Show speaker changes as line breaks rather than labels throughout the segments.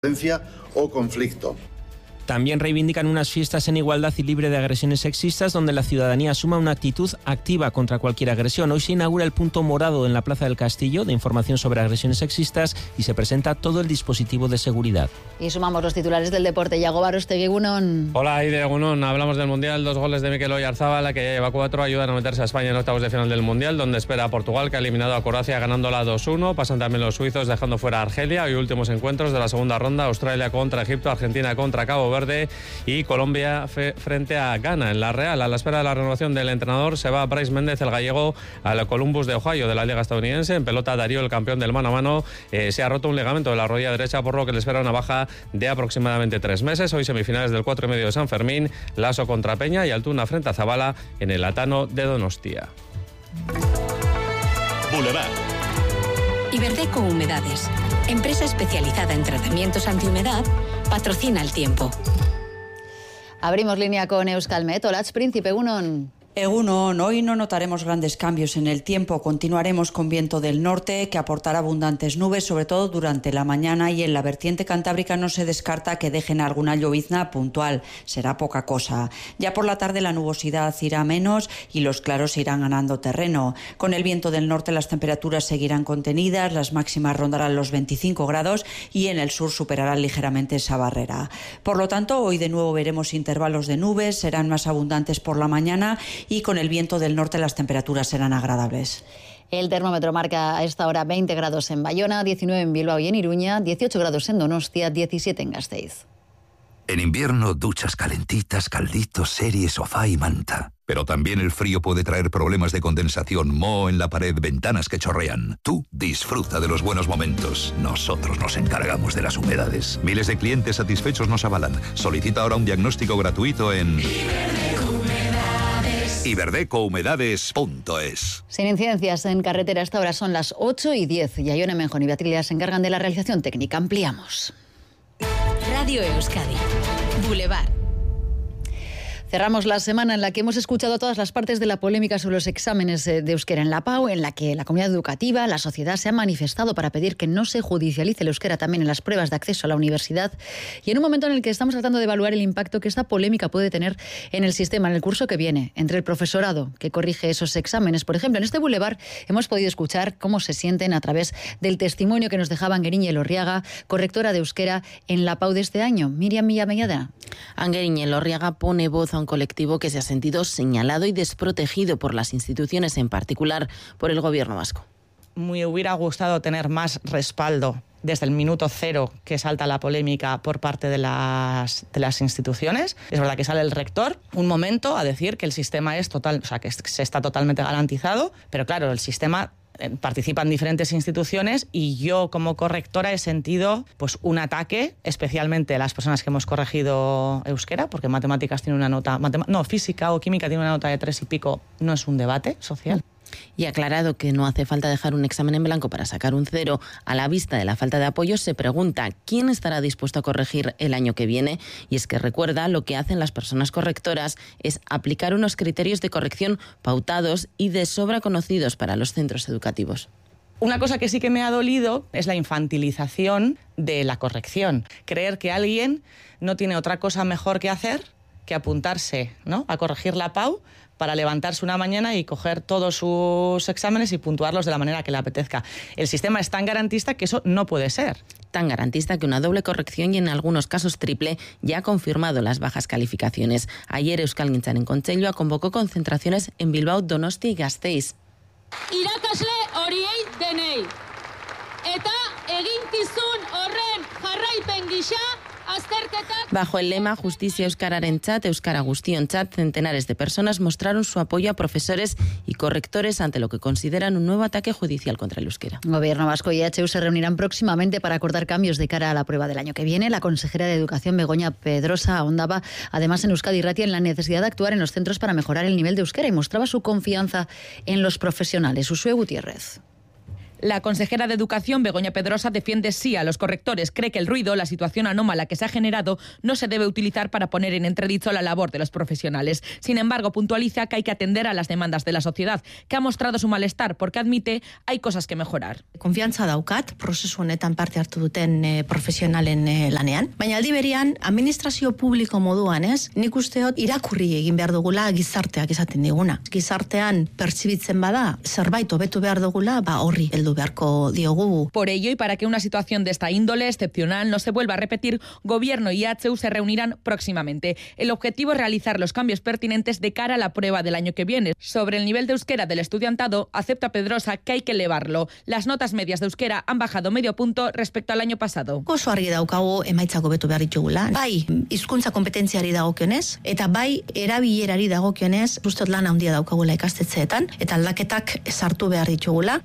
violencia o conflicto.
También reivindican unas fiestas en igualdad y libre de agresiones sexistas, donde la ciudadanía asuma una actitud activa contra cualquier agresión. Hoy se inaugura el punto morado en la Plaza del Castillo de información sobre agresiones sexistas y se presenta todo el dispositivo de seguridad.
Y sumamos los titulares del deporte. Yago Barostegui, Egunon.
Hola, Aide, Egunon. Hablamos del Mundial. 2 goles de Mikel Oyarzabal, que ya lleva 4, ayudan a meterse a España en octavos de final del Mundial, donde espera a Portugal, que ha eliminado a Croacia ganándola 2-1. Pasan también los suizos, dejando fuera a Argelia. Hoy últimos encuentros de la segunda ronda: Australia contra Egipto, Argentina contra Cabo Verde y Colombia frente a Ghana. En la Real, a la espera de la renovación del entrenador, se va Bryce Méndez, el gallego, al Columbus de Ohio de la Liga Estadounidense. En pelota, Darío, el campeón del mano a mano, se ha roto un ligamento de la rodilla derecha, por lo que le espera una baja de aproximadamente 3 meses. Hoy semifinales del 4,5 de San Fermín, Lasso contra Peña y Altuna frente a Zabala en el Atano de Donostia.
Boulevard.
Iberdeco Humedades, empresa especializada en tratamientos antihumedad, patrocina el tiempo.
Abrimos línea con Euskalmet. Olatz Príncipe, Egunon.
Egunon, hoy no notaremos grandes cambios en el tiempo. Continuaremos con viento del norte que aportará abundantes nubes, sobre todo durante la mañana, y en la vertiente cantábrica no se descarta que dejen alguna llovizna puntual. Será poca cosa. Ya por la tarde la nubosidad irá menos y los claros irán ganando terreno. Con el viento del norte las temperaturas seguirán contenidas, las máximas rondarán los 25 grados y en el sur superarán ligeramente esa barrera. Por lo tanto, hoy de nuevo veremos intervalos de nubes, serán más abundantes por la mañana y con el viento del norte las temperaturas serán agradables.
El termómetro marca a esta hora 20 grados en Bayona, 19 en Bilbao y en Iruña, 18 grados en Donostia, 17 en Gasteiz.
En invierno, duchas calentitas, calditos, serie, sofá y manta. Pero también el frío puede traer problemas de condensación, moho en la pared, ventanas que chorrean. Tú disfruta de los buenos momentos. Nosotros nos encargamos de las humedades. Miles de clientes satisfechos nos avalan. Solicita ahora un diagnóstico gratuito en iberdecouhumedades.es.
Sin incidencias en carretera, hasta ahora son las 8:10. Y Ione Menjón y Beatriz se encargan de la realización técnica. Ampliamos.
Radio Euskadi, Boulevard.
Cerramos la semana en la que hemos escuchado todas las partes de la polémica sobre los exámenes de euskera en la PAU, en la que la comunidad educativa, la sociedad se ha manifestado para pedir que no se judicialice el euskera también en las pruebas de acceso a la universidad, y en un momento en el que estamos tratando de evaluar el impacto que esta polémica puede tener en el sistema, en el curso que viene, entre el profesorado que corrige esos exámenes. Por ejemplo, en este Boulevard hemos podido escuchar cómo se sienten a través del testimonio que nos dejaba Angeriñe Elorriaga, correctora de euskera en la PAU de este año. Miriam Millamellada.
Angeriñe Elorriaga pone voz a un colectivo que se ha sentido señalado y desprotegido por las instituciones, en particular por el gobierno vasco.
Me hubiera gustado tener más respaldo desde el minuto cero que salta la polémica por parte de las instituciones. Es verdad que sale el rector un momento a decir que el sistema es total, o sea, que se está totalmente garantizado, pero claro, el sistema participan diferentes instituciones y yo como correctora he sentido pues un ataque, especialmente a las personas que hemos corregido euskera, porque matemáticas tiene una nota, física o química tiene una nota de 3 y pico, no es un debate social.
Y aclarado que no hace falta dejar un examen en blanco para sacar un 0, a la vista de la falta de apoyo se pregunta quién estará dispuesto a corregir el año que viene. Y es que recuerda, lo que hacen las personas correctoras es aplicar unos criterios de corrección pautados y de sobra conocidos para los centros educativos.
Una cosa que sí que me ha dolido es la infantilización de la corrección. Creer que alguien no tiene otra cosa mejor que hacer que apuntarse, ¿no?, a corregir la PAU para levantarse una mañana y coger todos sus exámenes y puntuarlos de la manera que le apetezca. El sistema es tan garantista que eso no puede ser.
Tan garantista que una doble corrección y en algunos casos triple ya ha confirmado las bajas calificaciones. Ayer Euskalgintzaren Kontseilua convocó concentraciones en Bilbao, Donostia y Gasteiz.
Irakasle horiei denei. Eta eginkizun horren jarraipen gisa
Bajo el lema Justicia Euskararentzat, Euskara Guztiontzat, centenares de personas mostraron su apoyo a profesores y correctores ante lo que consideran un nuevo ataque judicial contra el euskera.
Gobierno vasco y EHU se reunirán próximamente para acordar cambios de cara a la prueba del año que viene. La consejera de Educación, Begoña Pedrosa, ahondaba además en Euskadi Irratia en la necesidad de actuar en los centros para mejorar el nivel de euskera y mostraba su confianza en los profesionales. Usue Gutiérrez.
La consejera de Educación, Begoña Pedrosa, defiende sí a los correctores. Cree que el ruido, la situación anómala que se ha generado, no se debe utilizar para poner en entredicho la labor de los profesionales. Sin embargo, puntualiza que hay que atender a las demandas de la sociedad, que ha mostrado su malestar porque admite hay cosas que mejorar.
Konfiantza daukat, prozesu honetan parte hartu duten profesionalen lanean. Baina aldi berean, administrazio publiko moduan, nik usteot irakurri egin behar dugula gizarteak esaten diguna. Gizartean pertsibitzen bada, zerbait hobetu behar dugula, horri heldu beharko diogu.
Por ello, y para que una situación de esta índole excepcional no se vuelva a repetir, Gobierno y IHU se reunirán próximamente. El objetivo es realizar los cambios pertinentes de cara a la prueba del año que viene. Sobre el nivel de euskera del estudiantado, acepta Pedrosa que hay que elevarlo. Las notas medias de euskera han bajado medio punto respecto al año pasado.
Oso argi daukagu emaitzak hobetu behar ditugula. Bai, hizkuntza kompetentziari dagokionez, eta bai erabilerari dagokionez, ustot lan handia daukagula ikastetxeetan, eta aldaketak sartu behar ditugula.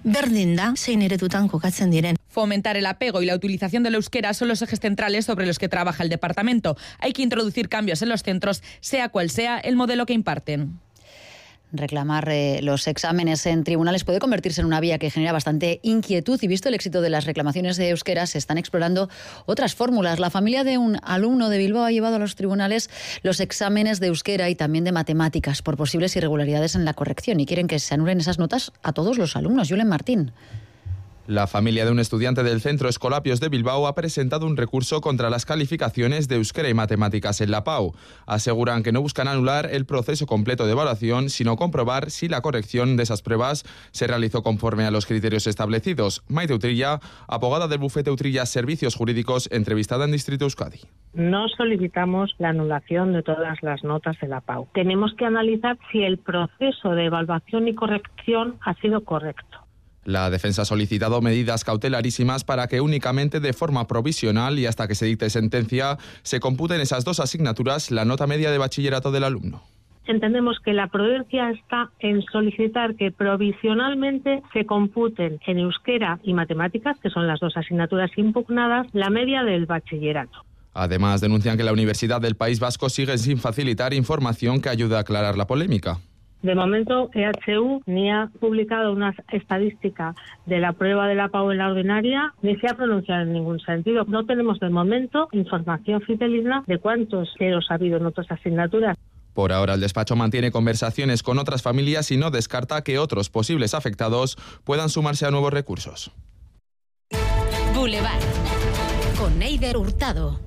Fomentar el apego y la utilización del euskera son los ejes centrales sobre los que trabaja el departamento. Hay que introducir cambios en los centros, sea cual sea el modelo que imparten.
Reclamar los exámenes en tribunales puede convertirse en una vía que genera bastante inquietud y visto el éxito de las reclamaciones de euskera se están explorando otras fórmulas. La familia de un alumno de Bilbao ha llevado a los tribunales los exámenes de euskera y también de matemáticas por posibles irregularidades en la corrección y quieren que se anulen esas notas a todos los alumnos. Julen Martín.
La familia de un estudiante del Centro Escolapios de Bilbao ha presentado un recurso contra las calificaciones de euskera y matemáticas en la PAU. Aseguran que no buscan anular el proceso completo de evaluación, sino comprobar si la corrección de esas pruebas se realizó conforme a los criterios establecidos. Maite Utrilla, abogada del bufete Utrilla Servicios Jurídicos, entrevistada en Distrito Euskadi.
No solicitamos la anulación de todas las notas de la PAU. Tenemos que analizar si el proceso de evaluación y corrección ha sido correcto.
La defensa ha solicitado medidas cautelarísimas para que únicamente de forma provisional y hasta que se dicte sentencia se computen esas dos asignaturas la nota media de bachillerato del alumno.
Entendemos que la prudencia está en solicitar que provisionalmente se computen en euskera y matemáticas, que son las dos asignaturas impugnadas, la media del bachillerato.
Además, denuncian que la Universidad del País Vasco sigue sin facilitar información que ayude a aclarar la polémica.
De momento, EHU ni ha publicado una estadística de la prueba de la PAU en la ordinaria, ni se ha pronunciado en ningún sentido. No tenemos de momento información fidedigna de cuántos ceros ha habido en otras asignaturas.
Por ahora, el despacho mantiene conversaciones con otras familias y no descarta que otros posibles afectados puedan sumarse a nuevos recursos.
Boulevard, con Neider Hurtado.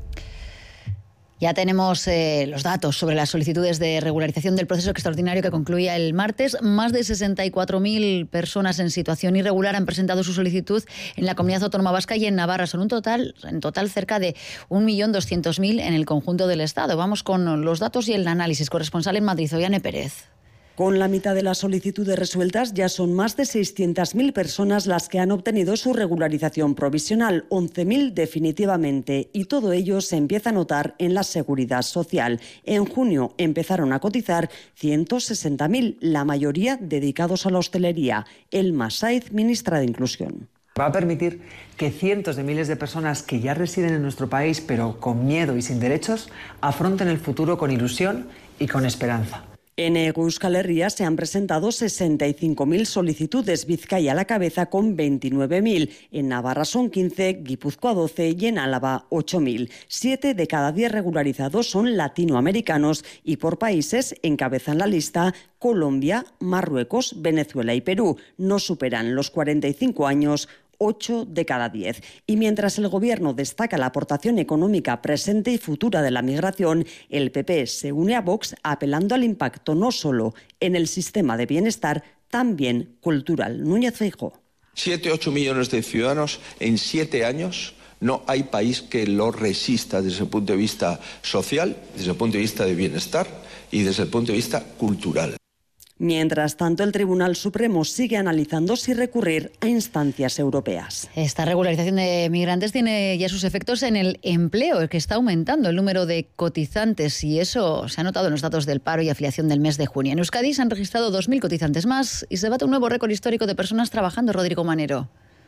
Ya tenemos los datos sobre las solicitudes de regularización del proceso extraordinario que concluía el martes. Más de 64.000 personas en situación irregular han presentado su solicitud en la Comunidad Autónoma Vasca y en Navarra. Son en total cerca de 1.200.000 en el conjunto del Estado. Vamos con los datos y el análisis. Corresponsal en Madrid, Ollane Pérez.
Con la mitad de las solicitudes resueltas, ya son más de 600.000 personas las que han obtenido su regularización provisional, 11.000 definitivamente, y todo ello se empieza a notar en la seguridad social. En junio empezaron a cotizar 160.000, la mayoría dedicados a la hostelería. Elma Saiz, ministra de Inclusión.
Va a permitir que cientos de miles de personas que ya residen en nuestro país, pero con miedo y sin derechos, afronten el futuro con ilusión y con esperanza.
En Euskal Herria se han presentado 65.000 solicitudes, Vizcaya a la cabeza con 29.000. En Navarra son 15, Guipúzcoa 12 y en Álava 8.000. 7 de cada 10 regularizados son latinoamericanos y por países encabezan la lista Colombia, Marruecos, Venezuela y Perú. No superan los 45 años. 8 de cada 10. Y mientras el Gobierno destaca la aportación económica presente y futura de la migración, el PP se une a Vox apelando al impacto no solo en el sistema de bienestar, también cultural. Núñez Feijóo.
7-8 millones de ciudadanos en 7 años. No hay país que lo resista desde el punto de vista social, desde el punto de vista de bienestar y desde el punto de vista cultural.
Mientras tanto, el Tribunal Supremo sigue analizando si recurrir a instancias europeas.
Esta regularización de migrantes tiene ya sus efectos en el empleo, que está aumentando el número de cotizantes y eso se ha notado en los datos del paro y afiliación del mes de junio. En Euskadi se han registrado 2.000 cotizantes más y se bate un nuevo récord histórico de personas trabajando. Rodrigo Manero.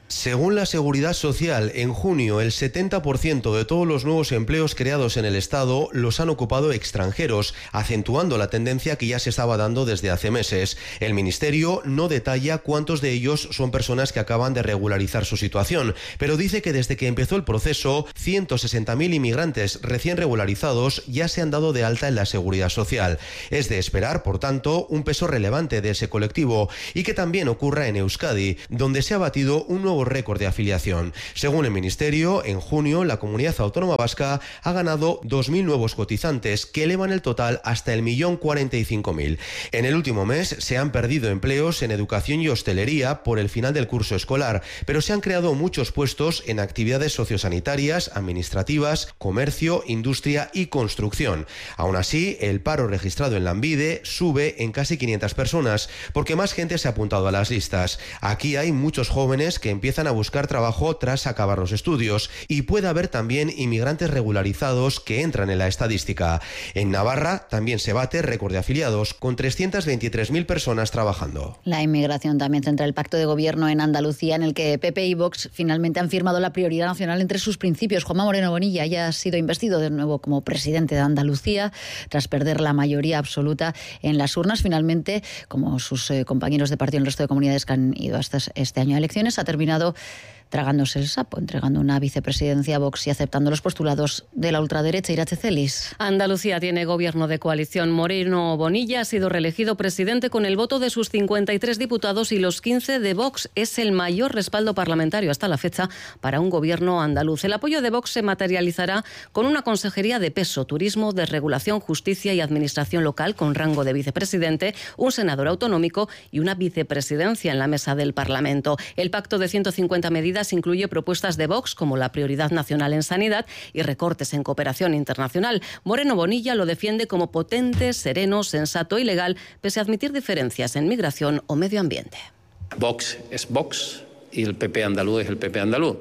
Según la Seguridad Social, en junio el 70% de todos los nuevos empleos creados en el Estado los han ocupado extranjeros, acentuando la tendencia que ya se estaba dando desde hace meses. El Ministerio no detalla cuántos de ellos son personas que acaban de regularizar su situación, pero dice que desde que empezó el proceso, 160.000 inmigrantes recién regularizados ya se han dado de alta en la Seguridad Social. Es de esperar, por tanto, un peso relevante de ese colectivo y que también ocurra en Euskadi, donde se ha batido un nuevo récord de afiliación. Según el Ministerio, en junio la comunidad autónoma vasca ha ganado 2.000 nuevos cotizantes que elevan el total hasta el 1.045.000. En el último mes se han perdido empleos en educación y hostelería por el final del curso escolar, pero se han creado muchos puestos en actividades sociosanitarias, administrativas, comercio, industria y construcción. Aún así, el paro registrado en Lanbide sube en casi 500 personas, porque más gente se ha apuntado a las listas. Aquí hay muchos jóvenes que empiezan a buscar trabajo tras acabar los estudios y puede haber también inmigrantes regularizados que entran en la estadística. En Navarra también se bate récord de afiliados, con 323.000 personas trabajando.
La inmigración también centra el pacto de gobierno en Andalucía, en el que PP y Vox finalmente han firmado la prioridad nacional entre sus principios. Juanma Moreno Bonilla ya ha sido investido de nuevo como presidente de Andalucía tras perder la mayoría absoluta en las urnas. Finalmente, como sus compañeros de partido en el resto de comunidades que han ido hasta este año a elecciones, ha terminado tragándose el sapo, entregando una vicepresidencia a Vox y aceptando los postulados de la ultraderecha. Irache Celis.
Andalucía tiene gobierno de coalición. Moreno Bonilla ha sido reelegido presidente con el voto de sus 53 diputados y los 15 de Vox. Es el mayor respaldo parlamentario hasta la fecha para un gobierno andaluz. El apoyo de Vox se materializará con una consejería de peso, turismo, desregulación, justicia y administración local con rango de vicepresidente, un senador autonómico y una vicepresidencia en la mesa del Parlamento. El pacto de 150 medidas incluye propuestas de Vox como la prioridad nacional en sanidad y recortes en cooperación internacional. Moreno Bonilla lo defiende como potente, sereno, sensato y legal, pese a admitir diferencias en migración o medio ambiente.
Vox es Vox y el PP andaluz es el PP andaluz.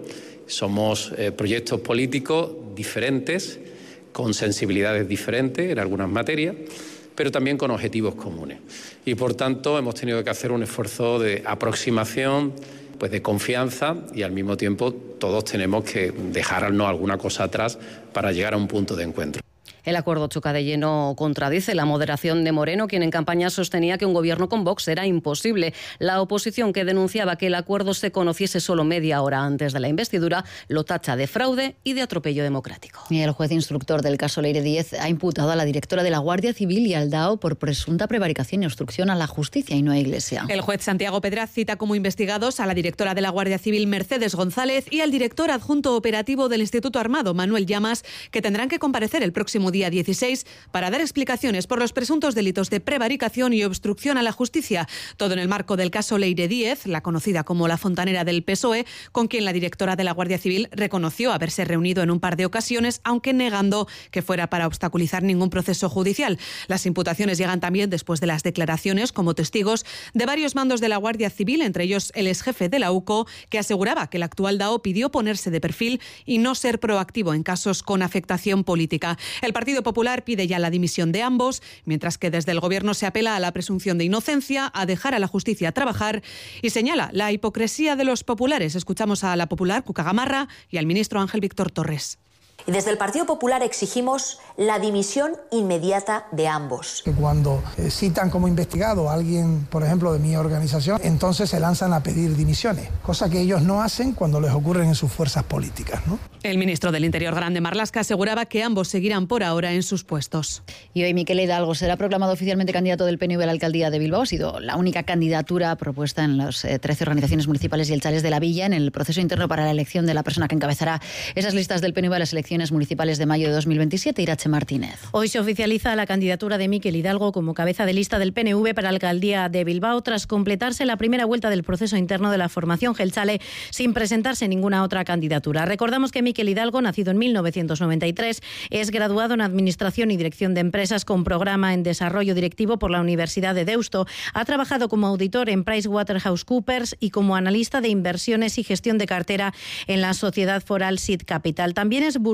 Somos proyectos políticos diferentes, con sensibilidades diferentes en algunas materias, pero también con objetivos comunes. Y por tanto hemos tenido que hacer un esfuerzo de aproximación, pues de confianza, y al mismo tiempo todos tenemos que dejarnos alguna cosa atrás para llegar a un punto de encuentro.
El acuerdo choca de lleno, contradice la moderación de Moreno, quien en campaña sostenía que un gobierno con Vox era imposible. La oposición, que denunciaba que el acuerdo se conociese solo media hora antes de la investidura, lo tacha de fraude y de atropello democrático.
Y el juez instructor del caso Leire Díez ha imputado a la directora de la Guardia Civil y al DAO por presunta prevaricación y obstrucción a la justicia y no a Iglesia.
El juez Santiago Pedraz cita como investigados a la directora de la Guardia Civil Mercedes González y al director adjunto operativo del Instituto Armado Manuel Llamas, que tendrán que comparecer el próximo día 16 para dar explicaciones por los presuntos delitos de prevaricación y obstrucción a la justicia. Todo en el marco del caso Leire Díez, la conocida como la fontanera del PSOE, con quien la directora de la Guardia Civil reconoció haberse reunido en un par de ocasiones, aunque negando que fuera para obstaculizar ningún proceso judicial. Las imputaciones llegan también después de las declaraciones como testigos de varios mandos de la Guardia Civil, entre ellos el exjefe de la UCO, que aseguraba que el actual DAO pidió ponerse de perfil y no ser proactivo en casos con afectación política. El Partido Popular pide ya la dimisión de ambos, mientras que desde el Gobierno se apela a la presunción de inocencia, a dejar a la justicia trabajar y señala la hipocresía de los populares. Escuchamos a la popular Cuca Gamarra y al ministro Ángel Víctor Torres.
Y desde el Partido Popular exigimos la dimisión inmediata de ambos.
Que cuando citan como investigado a alguien, por ejemplo, de mi organización, entonces se lanzan a pedir dimisiones, cosa que ellos no hacen cuando les ocurren en sus fuerzas políticas, ¿no?
El ministro del Interior, Grande Marlaska, aseguraba que ambos seguirán por ahora en sus puestos.
Y hoy Miquel Hidalgo será proclamado oficialmente candidato del PNV a la alcaldía de Bilbao. Ha sido la única candidatura propuesta en las 13 organizaciones municipales y el Chales de la Villa en el proceso interno para la elección de la persona que encabezará esas listas del PNV a las elecciones municipales de mayo de 2027, Irache Martínez.
Hoy se oficializa la candidatura de Miquel Hidalgo como cabeza de lista del PNV para la alcaldía de Bilbao, tras completarse la primera vuelta del proceso interno de la formación Jeltzale sin presentarse ninguna otra candidatura. Recordamos que Miquel Hidalgo, nacido en 1993, es graduado en Administración y Dirección de Empresas con programa en Desarrollo Directivo por la Universidad de Deusto. Ha trabajado como auditor en PricewaterhouseCoopers y como analista de inversiones y gestión de cartera en la sociedad foral Sid Capital. También es burocrata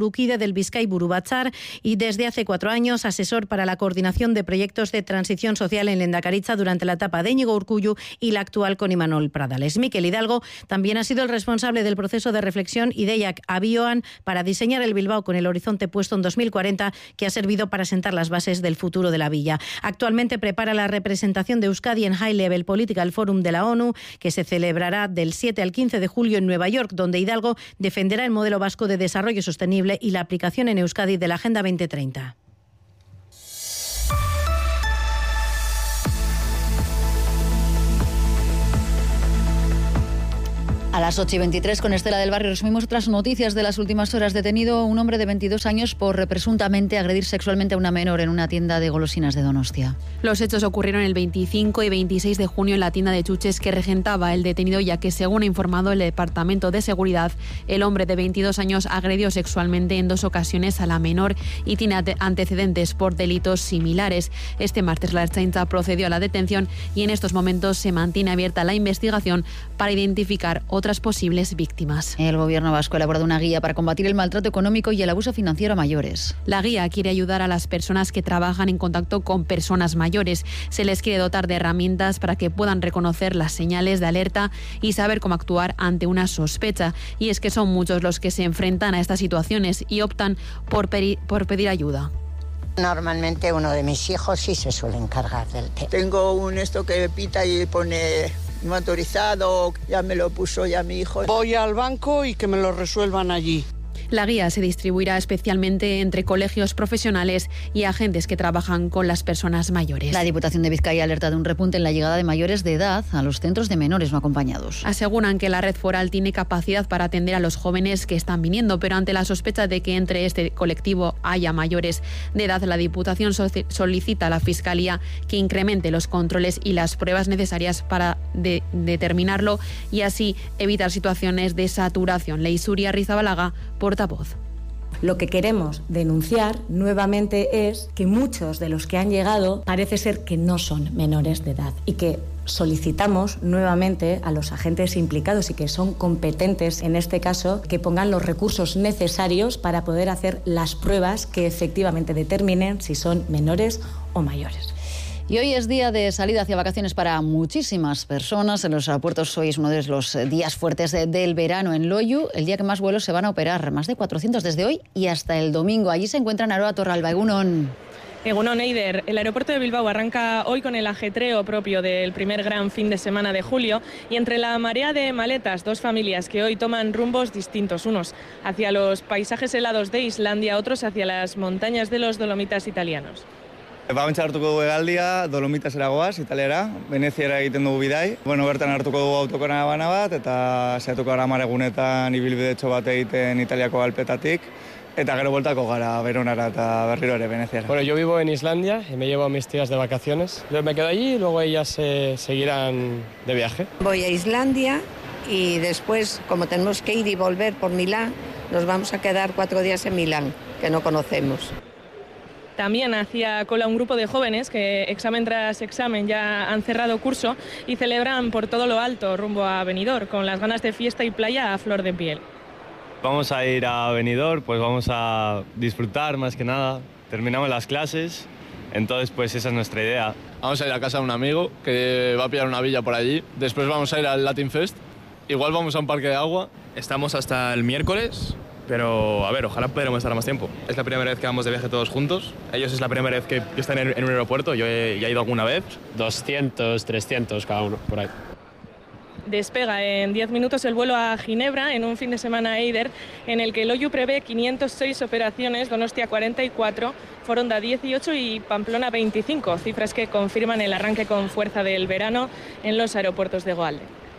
burukide del Bizkai Buru Batzar y desde hace 4 años asesor para la coordinación de proyectos de transición social en Lehendakaritza durante la etapa de Íñigo Urkullu y la actual con Imanol Pradales. Mikel Hidalgo también ha sido el responsable del proceso de reflexión Ideiak Abioan para diseñar el Bilbao con el horizonte puesto en 2040, que ha servido para sentar las bases del futuro de la villa. Actualmente prepara la representación de Euskadi en High Level Political Forum de la ONU, que se celebrará del 7 al 15 de julio en Nueva York, donde Hidalgo defenderá el modelo vasco de desarrollo sostenible y la aplicación en Euskadi de la Agenda 2030.
A las 8:23 con Estela del Barrio resumimos otras noticias de las últimas horas. Detenido un hombre de 22 años por presuntamente agredir sexualmente a una menor en una tienda de golosinas de Donostia.
Los hechos ocurrieron el 25 y 26 de junio en la tienda de chuches que regentaba el detenido, ya que, según ha informado el Departamento de Seguridad, el hombre de 22 años agredió sexualmente en 2 ocasiones a la menor y tiene antecedentes por delitos similares. Este martes la Ertzaintza procedió a la detención y en estos momentos se mantiene abierta la investigación para identificar otras posibles víctimas.
El Gobierno vasco ha elaborado una guía para combatir el maltrato económico y el abuso financiero a mayores.
La guía quiere ayudar a las personas que trabajan en contacto con personas mayores. Se les quiere dotar de herramientas para que puedan reconocer las señales de alerta y saber cómo actuar ante una sospecha. Y es que son muchos los que se enfrentan a estas situaciones y optan por pedir ayuda.
Normalmente uno de mis hijos sí se suele encargar del tema.
Tengo un esto que pita y pone no autorizado, ya me lo puso ya mi hijo.
Voy al banco y que me lo resuelvan allí.
La guía se distribuirá especialmente entre colegios profesionales y agentes que trabajan con las personas mayores.
La Diputación de Vizcaya alerta de un repunte en la llegada de mayores de edad a los centros de menores no acompañados.
Aseguran que la red foral tiene capacidad para atender a los jóvenes que están viniendo, pero ante la sospecha de que entre este colectivo haya mayores de edad, la Diputación solicita a la Fiscalía que incremente los controles y las pruebas necesarias para determinarlo y así evitar situaciones de saturación. Leisuria Rizabalaga, portavoz.
Lo que queremos denunciar nuevamente es que muchos de los que han llegado parece ser que no son menores de edad y que solicitamos nuevamente a los agentes implicados y que son competentes en este caso que pongan los recursos necesarios para poder hacer las pruebas que efectivamente determinen si son menores o mayores.
Y hoy es día de salida hacia vacaciones para muchísimas personas. En los aeropuertos hoy es uno de los días fuertes del verano. En Loiu, el día que más vuelos se van a operar, más de 400 desde hoy y hasta el domingo. Allí se encuentran Aroa Torralba. Egunon.
Egunon, Eider. El aeropuerto de Bilbao arranca hoy con el ajetreo propio del primer gran fin de semana de julio y entre la marea de maletas, 2 familias que hoy toman rumbos distintos, unos hacia los paisajes helados de Islandia, otros hacia las montañas de los Dolomitas italianos.
Bamentza hartuko dugu hegaldia, Dolomitasera goaz, Italiara, Veneziara egiten dugu bidai. Bertan hartuko dugu autokaravana bat, eta saiatuko gara 10 egunetan ibilbidetxo bat egiten Italiako Alpetatik, eta gero voltako gara Veronara eta berriro ere Veneziara.
Bueno, yo vivo en Islandia y me llevo a mis tías de vacaciones. Yo me quedo allí y luego ellas seguirán de viaje.
Voy a Islandia y después, como tenemos que ir y volver por Milán, nos vamos a quedar 4 días en Milán, que no conocemos.
También hacía cola un grupo de jóvenes que examen tras examen ya han cerrado curso y celebran por todo lo alto rumbo a Benidorm con las ganas de fiesta y playa a flor de piel.
Vamos a ir a Benidorm, pues vamos a disfrutar más que nada. Terminamos las clases, entonces pues esa es nuestra idea.
Vamos a ir a casa de un amigo que va a pillar una villa por allí. Después vamos a ir al Latin Fest. Igual vamos a un parque de agua.
Estamos hasta el miércoles. Pero, a ver, ojalá pudiéramos estar más tiempo. Es la primera vez que vamos de viaje todos juntos. Ellos es la primera vez que están en un aeropuerto. Yo ya he ido alguna vez.
200, 300 cada uno, por ahí.
Despega en 10 minutos el vuelo a Ginebra en un fin de semana Eider en el que Loiu prevé 506 operaciones, Donostia 44, Foronda 18 y Pamplona 25, cifras que confirman el arranque con fuerza del verano en los aeropuertos de Goalde.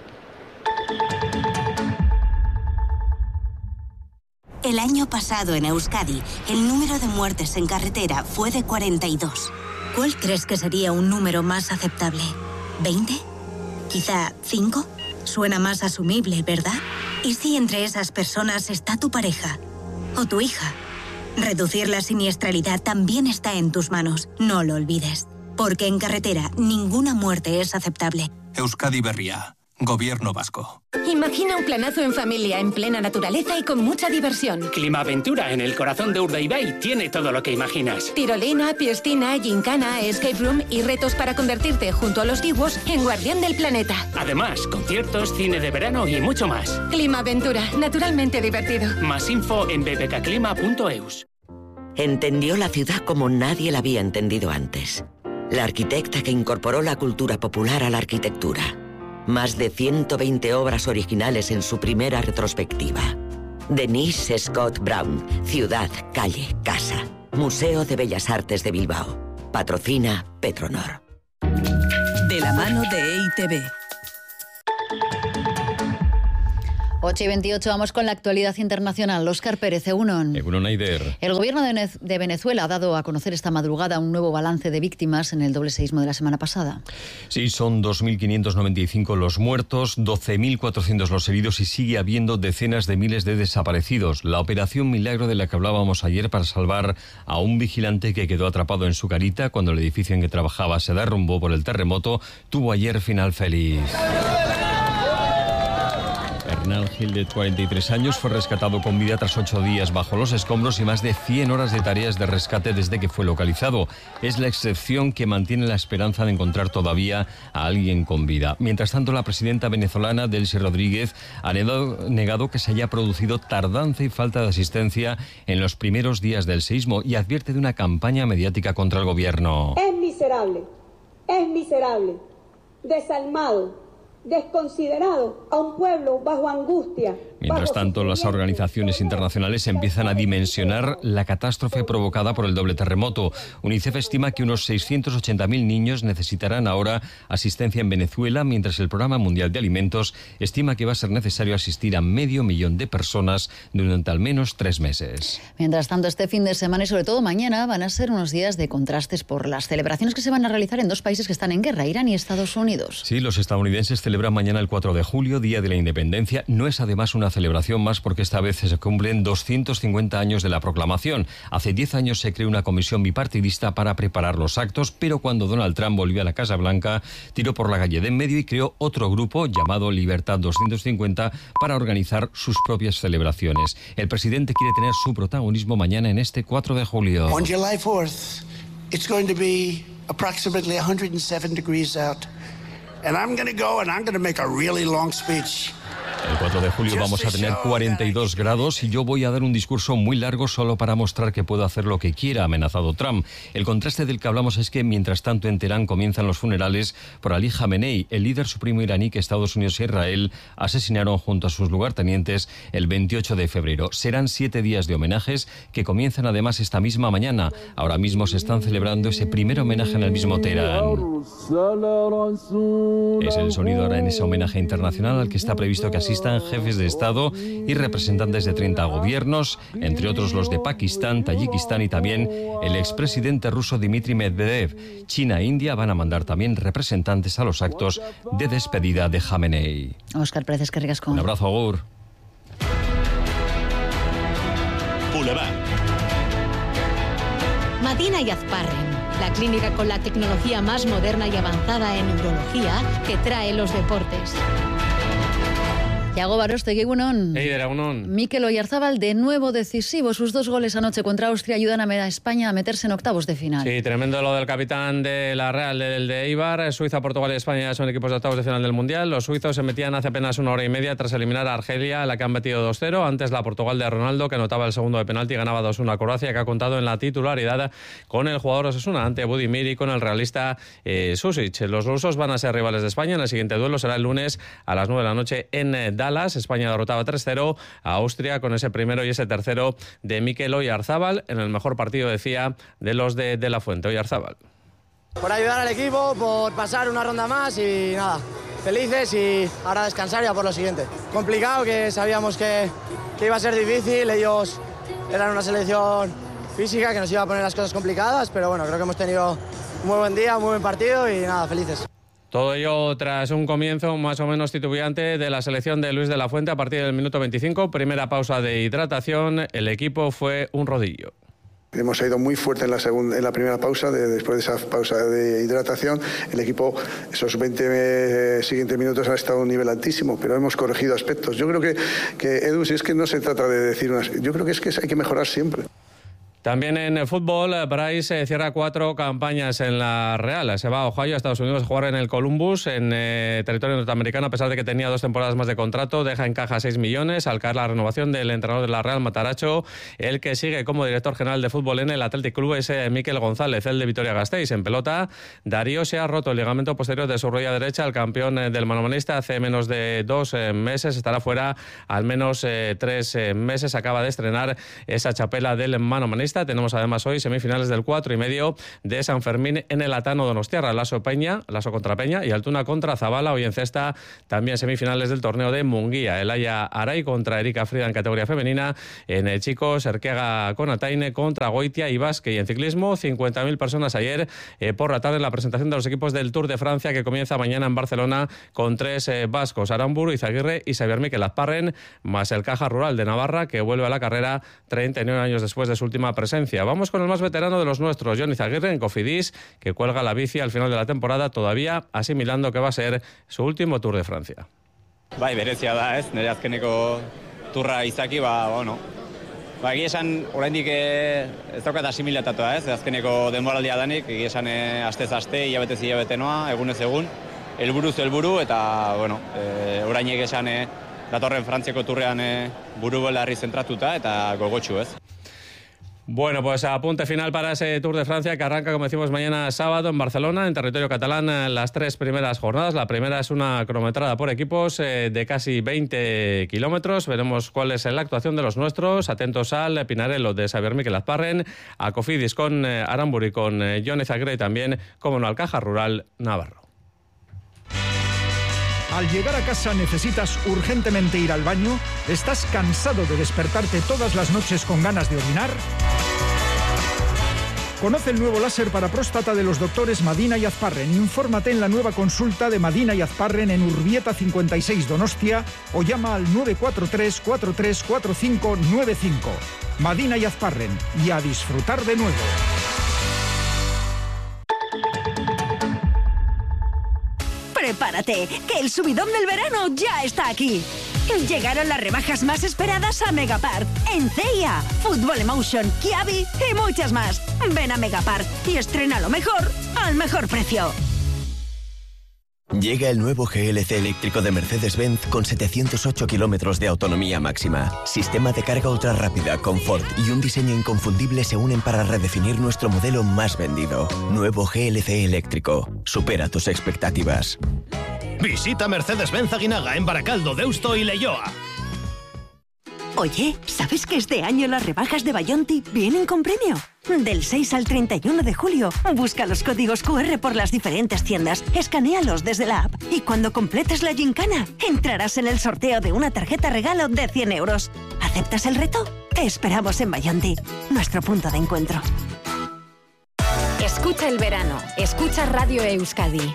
El año pasado en Euskadi, el número de muertes en carretera fue de 42. ¿Cuál crees que sería un número más aceptable? ¿20? ¿Quizá 5? Suena más asumible, ¿verdad? ¿Y si entre esas personas está tu pareja o tu hija? Reducir la siniestralidad también está en tus manos, no lo olvides. Porque en carretera ninguna muerte es aceptable.
Euskadi Berria.
Gobierno vasco.
Imagina un planazo en familia, en plena naturaleza y con mucha diversión.
Climaventura en el corazón de Urdaibai tiene todo lo que imaginas.
Tirolina, piscina, gincana, escape room y retos para convertirte, junto a los dibuos, en guardián del planeta.
Además, conciertos, cine de verano y mucho más.
Climaventura, naturalmente divertido.
Más info en bbkclima.eus.
Entendió la ciudad como nadie la había entendido antes. La arquitecta que incorporó la cultura popular a la arquitectura. Más de 120 obras originales en su primera retrospectiva. Denise Scott Brown, Ciudad, Calle, Casa. Museo de Bellas Artes de Bilbao. Patrocina Petronor.
De la mano de EITB.
8:28, vamos con la actualidad internacional. Óscar Pérez, Egunon.
Egunon, Aider.
El gobierno de Venezuela ha dado a conocer esta madrugada un nuevo balance de víctimas en el doble seísmo de la semana pasada.
Sí, son 2.595 los muertos, 12.400 los heridos y sigue habiendo decenas de miles de desaparecidos. La operación Milagro de la que hablábamos ayer para salvar a un vigilante que quedó atrapado en su garita cuando el edificio en que trabajaba se derrumbó por el terremoto, tuvo ayer final feliz. Hernán Gil, de 43 años, fue rescatado con vida tras 8 días bajo los escombros y más de 100 horas de tareas de rescate desde que fue localizado. Es la excepción que mantiene la esperanza de encontrar todavía a alguien con vida. Mientras tanto, la presidenta venezolana, Delcy Rodríguez, ha negado que se haya producido tardanza y falta de asistencia en los primeros días del seísmo y advierte de una campaña mediática contra el gobierno.
Es miserable, desalmado, desconsiderado a un pueblo bajo angustia.
Mientras tanto, las organizaciones internacionales empiezan a dimensionar la catástrofe provocada por el doble terremoto. UNICEF estima que unos 680.000 niños necesitarán ahora asistencia en Venezuela, mientras el Programa Mundial de Alimentos estima que va a ser necesario asistir a 500.000 de personas durante al menos 3 meses.
Mientras tanto, este fin de semana y sobre todo mañana van a ser unos días de contrastes por las celebraciones que se van a realizar en 2 países que están en guerra, Irán y Estados Unidos.
Sí, los estadounidenses celebran mañana el 4 de julio, Día de la Independencia. No es además una celebración más porque esta vez se cumplen 250 años de la proclamación. Hace 10 años se creó una comisión bipartidista para preparar los actos, pero cuando Donald Trump volvió a la Casa Blanca, tiró por la calle de en medio y creó otro grupo llamado Libertad 250 para organizar sus propias celebraciones. El presidente quiere tener su protagonismo mañana en este 4 de julio.
On July 4th, it's going to be approximately 107 degrees out. And I'm going to go and I'm going to make a really long speech.
El 4 de julio vamos a tener 42 grados y yo voy a dar un discurso muy largo solo para mostrar que puedo hacer lo que quiera, ha amenazado Trump. El contraste del que hablamos es que mientras tanto en Teherán comienzan los funerales por Ali Khamenei, el líder supremo iraní que Estados Unidos y Israel asesinaron junto a sus lugartenientes el 28 de febrero. Serán 7 días de homenajes que comienzan además esta misma mañana. Ahora mismo se están celebrando ese primer homenaje en el mismo Teherán. Es el sonido ahora en ese homenaje internacional al que está previsto que asistan jefes de Estado y representantes de 30 gobiernos, entre otros los de Pakistán, Tayikistán y también el expresidente ruso Dmitry Medvedev. China e India van a mandar también representantes a los actos de despedida de Khamenei.
Óscar Pérez, que ricasco.
Un abrazo, agur.
Boulevard.
Madina y Azparren, la clínica con la tecnología más moderna y avanzada en neurología que trae los deportes.
Yago Barostegui, egunon.
Eider, egunon.
Mikel Oyarzábal de nuevo decisivo. Sus 2 goles anoche contra Austria ayudan a España a meterse en octavos de final.
Sí, tremendo lo del capitán de la Real, del de Eibar. Suiza, Portugal y España son equipos de octavos de final del Mundial. Los suizos se metían hace apenas 1 hora y media tras eliminar a Argelia, a la que han batido 2-0. Antes la Portugal de Ronaldo, que anotaba el segundo de penalti y ganaba 2-1 a Croacia, que ha contado en la titularidad con el jugador Osasuna ante Budimir y con el realista Susic. Los rusos van a ser rivales de España. En el siguiente duelo será el lunes a las 9 de la noche en Dallas. España derrotaba 3-0 a Austria con ese primero y ese tercero de Mikel Oyarzábal en el mejor partido, decía, de los de la Fuente. Oyarzábal.
Por ayudar al equipo, por pasar una ronda más y nada, felices y ahora descansar ya por lo siguiente. Complicado, que sabíamos que iba a ser difícil, ellos eran una selección física que nos iba a poner las cosas complicadas, pero bueno, creo que hemos tenido un muy buen día, un muy buen partido y nada, felices.
Todo ello tras un comienzo más o menos titubeante de la selección de Luis de la Fuente a partir del minuto 25. Primera pausa de hidratación, el equipo fue un rodillo.
Hemos ido muy fuerte en la primera pausa, después de esa pausa de hidratación. El equipo, esos 20 siguientes minutos, ha estado a un nivel altísimo, pero hemos corregido aspectos. Yo creo que Edu, si es que no se trata de decir yo creo que hay que mejorar siempre.
También en el fútbol, Bryce cierra 4 campañas en la Real. Se va a Ohio, a Estados Unidos, a jugar en el Columbus, en territorio norteamericano, a pesar de que tenía 2 temporadas más de contrato. Deja en caja 6 millones al caer la renovación del entrenador de la Real, Mataracho. El que sigue como director general de fútbol en el Athletic Club es Mikel González, el de Vitoria-Gasteiz. En pelota, Darío se ha roto el ligamento posterior de su rodilla derecha. El campeón del manomanista hace menos de 2 meses. Estará fuera al menos 3 meses. Acaba de estrenar esa chapela del manomanista. Tenemos además hoy semifinales del 4:30 de San Fermín en el Atano Donostiarra. Lasso contra Peña y Altuna contra Zabala. Hoy en cesta también semifinales del torneo de Munguía. Elaya Aray contra Erika Frida en categoría femenina. En chicos, Erquega con Ataine contra Goitia y Vázquez. Y en ciclismo, 50.000 personas ayer por la tarde en la presentación de los equipos del Tour de Francia, que comienza mañana en Barcelona con 3 vascos: Aramburu, Izaguirre y Xavier Miquel Azparren, más el Caja Rural de Navarra, que vuelve a la carrera 39 años después de su última presencia. Vamos con el más veterano de los nuestros, Jon Izaguirre, en Cofidis, que cuelga la bici al final de la temporada, todavía asimilando que va a ser su último Tour de Francia.
Bai, berezia da, ez? Nire azkeneko turra izaki, egia esan, oraindik ez daukat asimilatatua, ez? Azkeneko denboraldia danik, egia esan astez aste, hilabetez hilabete noa, egunez egun, helburuz helburu, eta, orainek esan datorren Frantziako turrean buru belarri zentratuta eta gogotsu, ez?
Bueno, pues apunte final para ese Tour de Francia que arranca, como decimos, mañana sábado en Barcelona, en territorio catalán, las 3 primeras jornadas. La primera es una cronometrada por equipos de casi 20 kilómetros. Veremos cuál es la actuación de los nuestros. Atentos al Pinarello de Xavier Miquel Azparren, a Cofidis con Aramburu y con Jon Izaguirre, y también, como no, al Caja Rural Navarro.
Al llegar a casa necesitas urgentemente ir al baño. ¿Estás cansado de despertarte todas las noches con ganas de orinar? Conoce el nuevo láser para próstata de los doctores Madina y Azparren. Infórmate en la nueva consulta de Madina y Azparren en Urbieta 56 Donostia o llama al 943 434595. Madina y Azparren, y a disfrutar de nuevo.
Prepárate, que el subidón del verano ya está aquí. Llegaron las rebajas más esperadas a Megapart, en CIA, Football Emotion, Kiabi y muchas más. Ven a Megapart y estrena lo mejor al mejor precio.
Llega el nuevo GLC eléctrico de Mercedes-Benz con 708 kilómetros de autonomía máxima. Sistema de carga ultra rápida, confort y un diseño inconfundible se unen para redefinir nuestro modelo más vendido. Nuevo GLC eléctrico. Supera tus expectativas.
Visita Mercedes-Benz Aguinaga en Baracaldo, Deusto y Leioa.
Oye, ¿sabes que este año las rebajas de Bayonti vienen con premio? Del 6 al 31 de julio, busca los códigos QR por las diferentes tiendas, escanéalos desde la app y cuando completes la gincana, entrarás en el sorteo de una tarjeta regalo de 100 euros. ¿Aceptas el reto? Te esperamos en Bayonti, nuestro punto de encuentro.
Escucha el verano, escucha Radio Euskadi.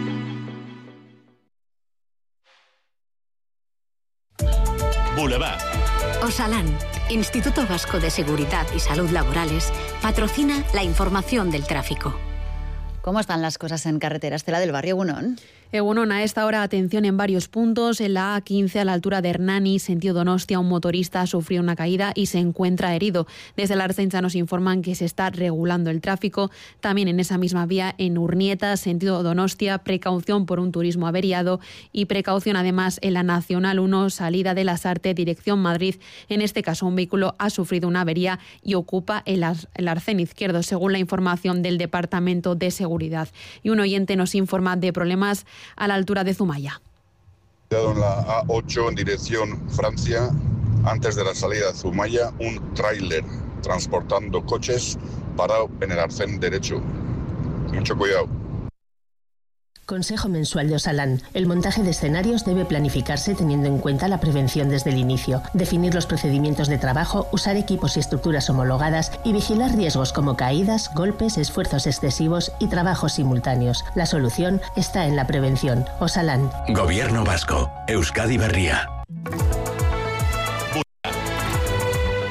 Boulevard.
Osalan, Instituto Vasco de Seguridad y Salud Laborales, patrocina la información del tráfico.
¿Cómo están las cosas en carretera? Estela del Barrio, Egunon.
Egunon, a esta hora atención en varios puntos. En la A15 a la altura de Hernani, sentido Donostia, un motorista sufrió una caída y se encuentra herido. Desde la Ertzaintza nos informan que se está regulando el tráfico. También en esa misma vía en Urnieta, sentido Donostia, precaución por un turismo averiado y precaución además en la Nacional 1, salida de Lasarte, dirección Madrid. En este caso un vehículo ha sufrido una avería y ocupa el arcén izquierdo, según la información del Departamento de Seguridad. Y un oyente nos informa de problemas a la altura de Zumaya.
En la A8 en dirección Francia, antes de la salida de Zumaya, un tráiler transportando coches parado en el arcén derecho. Mucho cuidado.
Consejo mensual de Osalan. El montaje de escenarios debe planificarse teniendo en cuenta la prevención desde el inicio, definir los procedimientos de trabajo, usar equipos y estructuras homologadas y vigilar riesgos como caídas, golpes, esfuerzos excesivos y trabajos simultáneos. La solución está en la prevención. Osalan.
Gobierno Vasco. Euskadi Berria.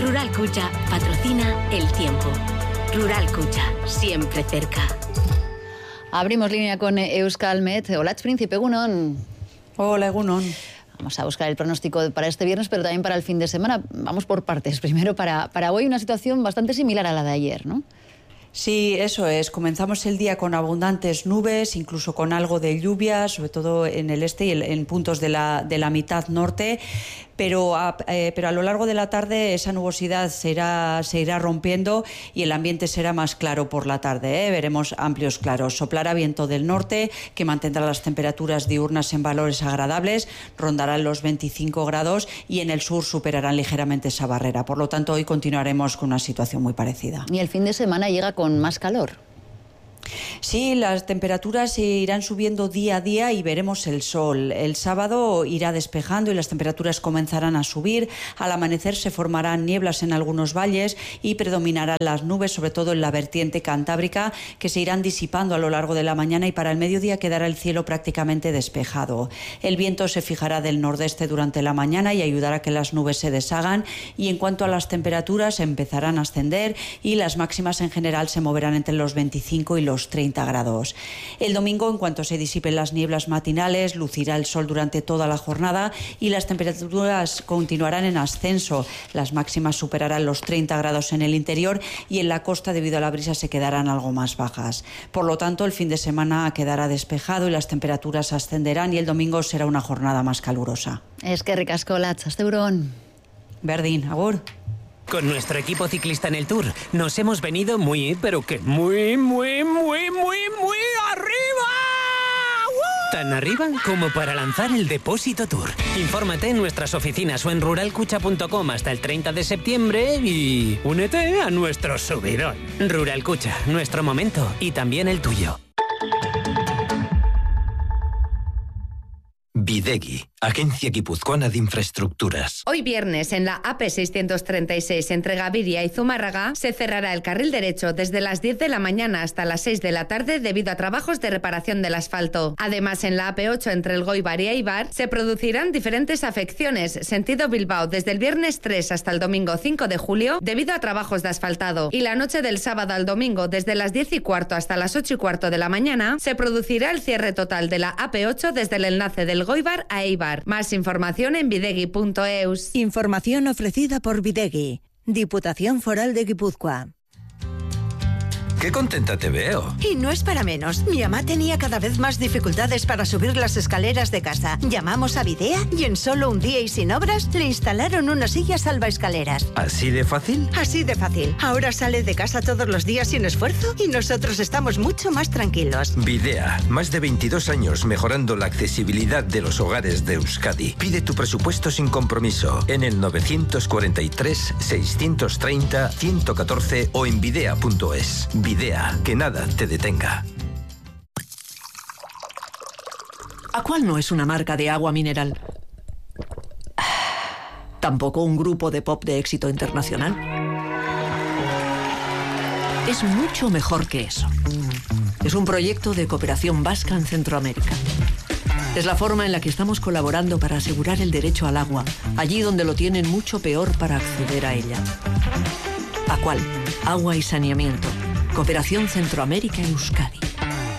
Rural Cucha patrocina el tiempo. Rural Cucha, siempre cerca.
Abrimos línea con Euskalmet. Hola, Príncipe, egunon.
Hola, egunon.
Vamos a buscar el pronóstico para este viernes, pero también para el fin de semana. Vamos por partes. Primero, para hoy una situación bastante similar a la de ayer, ¿no?
Sí, eso es. Comenzamos el día con abundantes nubes, incluso con algo de lluvia, sobre todo en el este y en puntos de la mitad norte. Pero a lo largo de la tarde esa nubosidad se irá rompiendo y el ambiente será más claro por la tarde. Veremos amplios claros. Soplará viento del norte que mantendrá las temperaturas diurnas en valores agradables, rondarán los 25 grados y en el sur superarán ligeramente esa barrera. Por lo tanto, hoy continuaremos con una situación muy parecida.
Y el fin de semana llega con más calor.
Sí, las temperaturas irán subiendo día a día y veremos el sol. El sábado irá despejando y las temperaturas comenzarán a subir. Al amanecer se formarán nieblas en algunos valles y predominarán las nubes, sobre todo en la vertiente cantábrica, que se irán disipando a lo largo de la mañana y para el mediodía quedará el cielo prácticamente despejado. El viento se fijará del nordeste durante la mañana y ayudará a que las nubes se deshagan. Y en cuanto a las temperaturas, empezarán a ascender y las máximas en general se moverán entre los 25 y los 30 grados. El domingo, en cuanto se disipen las nieblas matinales, lucirá el sol durante toda la jornada y las temperaturas continuarán en ascenso. Las máximas superarán los 30 grados en el interior y en la costa, debido a la brisa, se quedarán algo más bajas. Por lo tanto, el fin de semana quedará despejado y las temperaturas ascenderán y el domingo será una jornada más calurosa.
Es que ricasco, Latz, hasta Eurón.
Berdín, agur.
Con nuestro equipo ciclista en el Tour nos hemos venido muy, pero que muy arriba. ¡Woo! Tan arriba como para lanzar el Depósito Tour. Infórmate en nuestras oficinas o en ruralcucha.com hasta el 30 de septiembre y únete a nuestro subidón. Rural Cucha, nuestro momento y también el tuyo.
Bidegi, Agencia Guipuzcoana de Infraestructuras.
Hoy viernes, en la AP636 entre Gaviria y Zumárraga, se cerrará el carril derecho desde las 10 de la mañana hasta las 6 de la tarde debido a trabajos de reparación del asfalto. Además, en la AP8 entre el Goibar y Eibar se producirán diferentes afecciones, sentido Bilbao, desde el viernes 3 hasta el domingo 5 de julio debido a trabajos de asfaltado. Y la noche del sábado al domingo, desde las 10:15 hasta las 8:15 de la mañana, se producirá el cierre total de la AP8 desde el enlace del Goibar a Eibar. Más información en bidegi.eus.
Información ofrecida por Bidegi, Diputación Foral de Guipúzcoa.
¡Qué contenta te veo!
Y no es para menos. Mi mamá tenía cada vez más dificultades para subir las escaleras de casa. Llamamos a Videa y en solo un día y sin obras le instalaron una silla salvaescaleras.
¿Así de fácil?
Así de fácil. Ahora sale de casa todos los días sin esfuerzo y nosotros estamos mucho más tranquilos.
Videa, más de 22 años mejorando la accesibilidad de los hogares de Euskadi. Pide tu presupuesto sin compromiso en el 943 630 114 o en videa.es. Videa, que nada te detenga.
¿A cuál no es una marca de agua mineral? ¿Tampoco un grupo de pop de éxito internacional? Es mucho mejor que eso. Es un proyecto de cooperación vasca en Centroamérica. Es la forma en la que estamos colaborando para asegurar el derecho al agua, allí donde lo tienen mucho peor para acceder a ella. ¿A cuál? Agua y saneamiento. Cooperación Centroamérica-Euskadi.